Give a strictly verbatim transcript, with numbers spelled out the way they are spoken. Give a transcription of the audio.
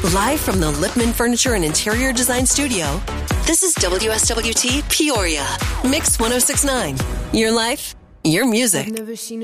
Live from the Lipman Furniture and Interior Design Studio, this is W S W T Peoria, Mix one oh six point nine. Your life, your music. I've never seen